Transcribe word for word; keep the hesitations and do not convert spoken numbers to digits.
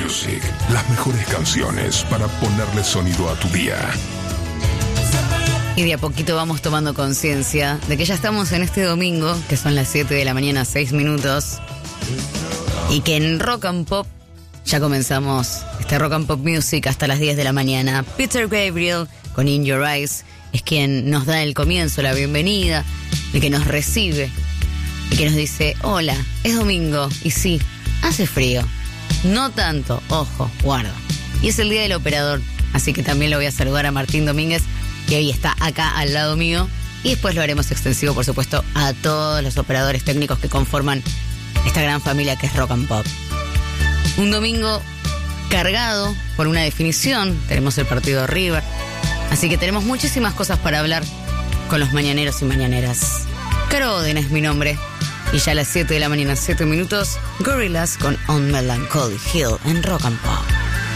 Music. Las mejores canciones para ponerle sonido a tu día. Y de a poquito vamos tomando conciencia de que ya estamos en este domingo, que son las siete de la mañana, seis minutos. Y que en Rock and Pop ya comenzamos este Rock and Pop Music hasta las diez de la mañana. Peter Gabriel con In Your Eyes es quien nos da el comienzo, la bienvenida, el que nos recibe y que nos dice: hola, es domingo y sí, hace frío. No tanto, ojo, guarda. Y es el día del operador, así que también lo voy a saludar a Martín Domínguez, que hoy está acá al lado mío. Y después lo haremos extensivo, por supuesto, a todos los operadores técnicos que conforman esta gran familia que es Rock and Pop. Un domingo cargado por una definición. Tenemos el partido de River. Así que tenemos muchísimas cosas para hablar con los mañaneros y mañaneras. Caro Oden es mi nombre. Y ya a las siete de la mañana, siete minutos, Gorillaz con On Melancholy Hill en Rock and Pop.